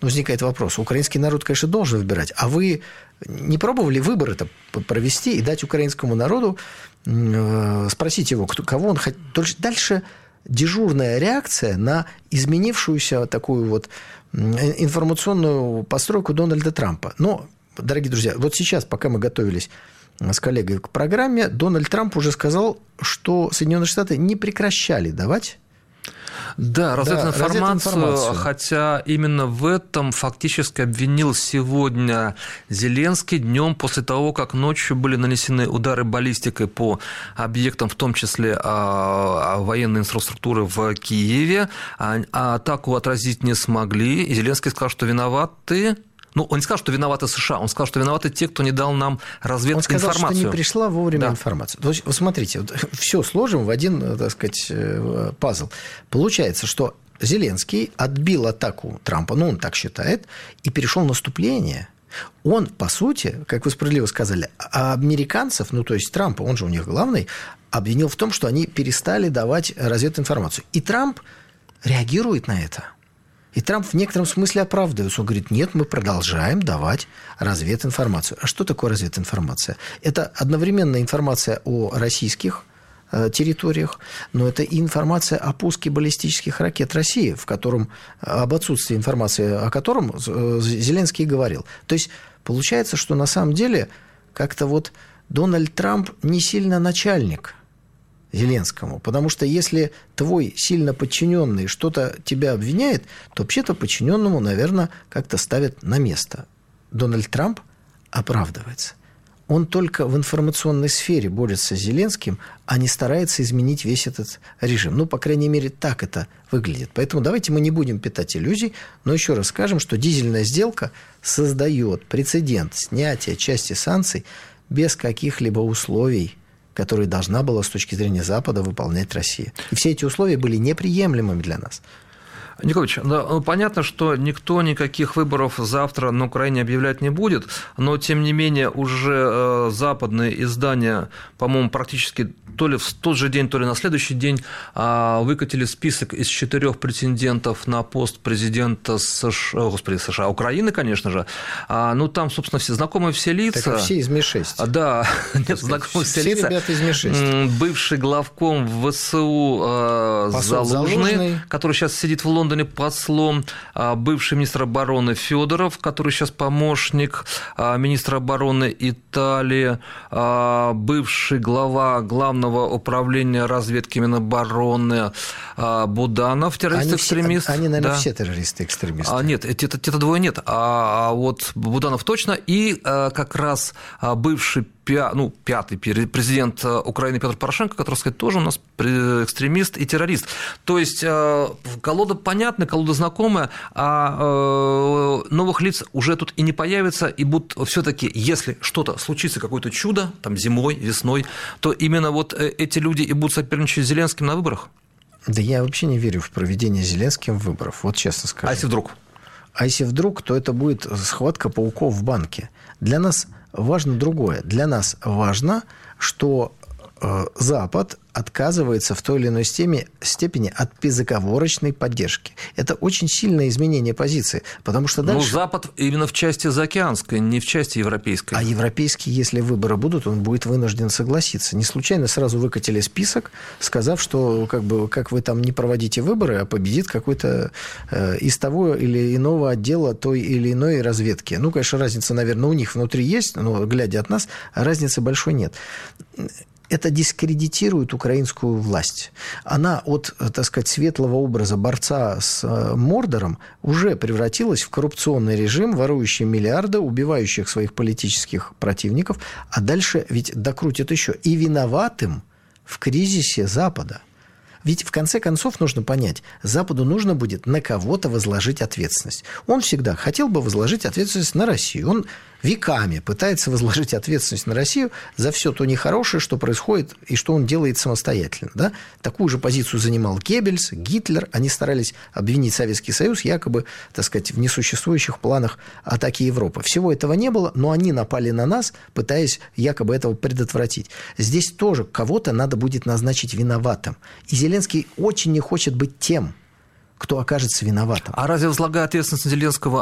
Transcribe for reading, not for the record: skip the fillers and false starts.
возникает вопрос. Украинский народ, конечно, должен выбирать. А вы не пробовали выборы-то провести и дать украинскому народу, спросить его, кого он хочет? Дальше дежурная реакция на изменившуюся такую вот информационную постройку Дональда Трампа. Но, дорогие друзья, вот сейчас, пока мы готовились с коллегой к программе, Дональд Трамп уже сказал, что Соединенные Штаты не прекращали давать развединформацию, хотя именно в этом фактически обвинил сегодня Зеленский днем после того, как ночью были нанесены удары баллистикой по объектам, в том числе военной инфраструктуры в Киеве, а атаку отразить не смогли, и Зеленский сказал, что виноваты. Ну, он не сказал, что виноваты США, он сказал, что виноваты те, кто не дал нам развединформацию. Он сказал, что не пришла вовремя информация. То есть, вот смотрите, вот все сложим в один, так сказать, пазл. Получается, что Зеленский отбил атаку Трампа, ну, он так считает, и перешел в наступление. Он, по сути, как вы справедливо сказали, американцев, ну, то есть Трампа, он же у них главный, обвинил в том, что они перестали давать развединформацию. И Трамп реагирует на это. И Трамп в некотором смысле оправдывается. Он говорит, нет, мы продолжаем давать развединформацию. А что такое развединформация? Это одновременно информация о российских территориях, но это и информация о пуске баллистических ракет России, об отсутствии информации о котором Зеленский говорил. То есть получается, что на самом деле как-то вот Дональд Трамп не сильно начальник Зеленскому, потому что если твой сильно подчиненный что-то тебя обвиняет, то вообще-то подчиненному, наверное, как-то ставят на место. Дональд Трамп оправдывается. Он только в информационной сфере борется с Зеленским, а не старается изменить весь этот режим. Ну, по крайней мере, так это выглядит. Поэтому давайте мы не будем питать иллюзий, но еще раз скажем, что дизельная сделка создает прецедент снятия части санкций без каких-либо условий, которые должна была с точки зрения Запада выполнять Россия. И все эти условия были неприемлемыми для нас. Николаевич, понятно, что никто никаких выборов завтра на Украине объявлять не будет, но, тем не менее, уже западные издания, по-моему, практически то ли в тот же день, то ли на следующий день выкатили список из 4 претендентов на пост президента США, Украины, конечно же. Ну, там, собственно, все знакомые все лица. Так все из Ми-6. Да, нет, знакомые все лица. Ребята из Ми-6. Бывший главком ВСУ Залужный, который сейчас сидит в Лондоне послом, бывший министр обороны Федоров, который сейчас помощник министра обороны Италии, бывший глава главного управления разведки Минобороны Буданов, террорист-экстремист. Они, наверное, все террористы-экстремисты. Нет, это двое нет. А вот Буданов точно. И как раз бывший пятый президент Украины Петр Порошенко, который, сказать, тоже у нас экстремист и террорист. То есть колода понятная, колода знакомая, а новых лиц уже тут и не появится, и будут все-таки, если что-то случится, какое-то чудо, там зимой, весной, то именно вот эти люди и будут соперничать с Зеленским на выборах? Да я вообще не верю в проведение Зеленским выборов, вот честно скажу. А если вдруг? А если вдруг, то это будет схватка пауков в банке. Для нас важно другое. Для нас важно, что Запад отказывается в той или иной степени от безоговорочной поддержки. Это очень сильное изменение позиции, потому что дальше... Но Запад именно в части заокеанской, не в части европейской. А европейский, если выборы будут, он будет вынужден согласиться. Не случайно сразу выкатили список, сказав, что как вы там не проводите выборы, а победит какой-то из того или иного отдела той или иной разведки. Ну, конечно, разница, наверное, у них внутри есть, но, глядя от нас, разницы большой нет. Это дискредитирует украинскую власть. Она от, так сказать, светлого образа борца с Мордором уже превратилась в коррупционный режим, ворующий миллиарды, убивающих своих политических противников, а дальше ведь докрутят еще и виноватым в кризисе Запада. Ведь, в конце концов, нужно понять, Западу нужно будет на кого-то возложить ответственность. Он всегда хотел бы возложить ответственность на Россию. Он веками пытается возложить ответственность на Россию за все то нехорошее, что происходит и что он делает самостоятельно. Да? Такую же позицию занимал Геббельс, Гитлер. Они старались обвинить Советский Союз якобы, так сказать, в несуществующих планах атаки Европы. Всего этого не было, но они напали на нас, пытаясь якобы этого предотвратить. Здесь тоже кого-то надо будет назначить виноватым. И Зеленский очень не хочет быть тем, кто окажется виноватым. А разве возлагая ответственность на Зеленского